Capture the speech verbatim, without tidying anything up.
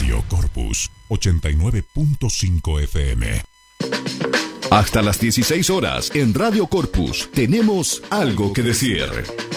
Radio Corpus ochenta y nueve punto cinco F M. Hasta las dieciséis horas en Radio Corpus tenemos algo que decir.